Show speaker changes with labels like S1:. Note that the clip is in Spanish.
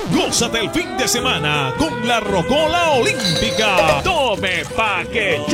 S1: Gózate el fin de semana con la Rocola Olímpica. Tome pa' que